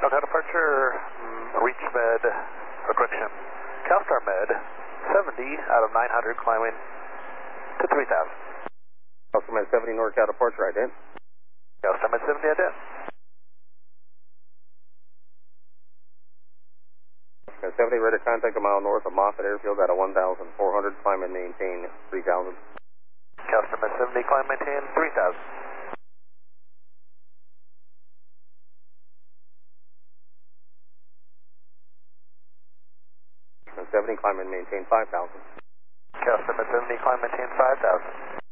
NorCal departure, reach med, or correction, CalStar med, 70 out of 900 climbing to 3000. CalStar med 70 NorCal departure, ident. CalStar med 70, ident. CalStar med 70, ready to contact a mile north of Moffett Airfield at a 1,400, climb and maintain 3,000. CalStar med 70, climb maintain 3000. 70, climb and maintain 5,000. CalStar med 70, climb maintain 5000.